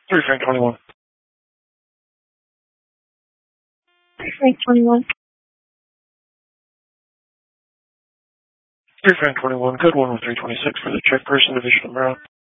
3 Frank 21. 3 Frank 21. 3 Frank 21. Code 11326 for the check person, Division of Maryland.